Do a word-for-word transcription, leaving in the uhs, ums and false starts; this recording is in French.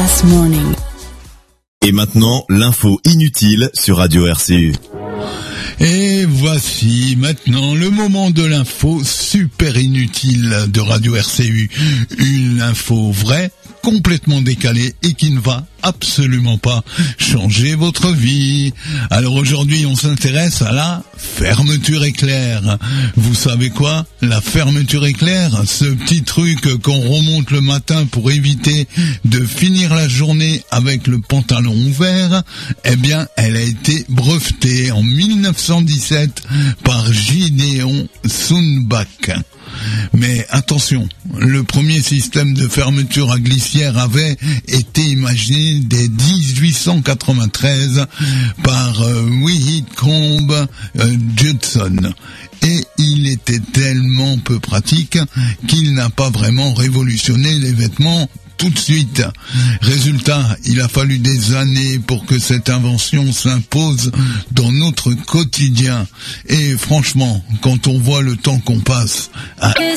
Class Morning. Et maintenant, l'info inutile sur Radio R C U. Et voici maintenant le moment de l'info super inutile de Radio R C U. Une info vraie, complètement décalée et qui ne va absolument pas changer votre vie. Alors aujourd'hui, on s'intéresse à la fermeture éclair. Vous savez quoi? La fermeture éclair, ce petit truc qu'on remonte le matin pour éviter de finir la journée avec le pantalon ouvert, eh bien, elle a été brevetée en mille neuf cent dix-sept par Gideon Sundback. Mais attention, le premier système de fermeture à glissière avait été imaginé dès dix-huit cent quatre-vingt-treize par euh, Whitcomb euh, Judson. Et il était tellement peu pratique qu'il n'a pas vraiment révolutionné les vêtements tout de suite. Résultat, il a fallu des années pour que cette invention s'impose dans notre quotidien. Et franchement, quand on voit le temps qu'on passe à